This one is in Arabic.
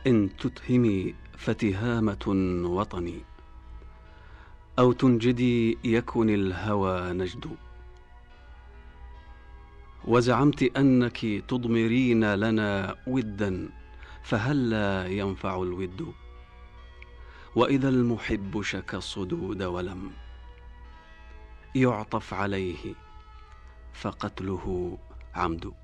إن تتهمي فتهامة وطني، أو تنجدي يكن الهوى نجد. وزعمت أنك تضمرين لنا ودا، فهلا ينفع الود؟ وإذا المحب شكى الصدود ولم يعطف عليه، فقتله عمد.